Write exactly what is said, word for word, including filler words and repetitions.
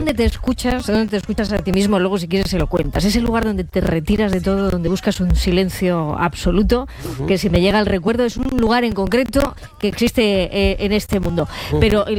donde te escuchas, donde te escuchas a ti mismo, luego si quieres se lo cuentas. Es el lugar donde te retiras de todo, donde buscas un silencio absoluto, uh-huh. que si me llega el recuerdo es un lugar en concreto que existe eh, en este mundo. Uh-huh. Pero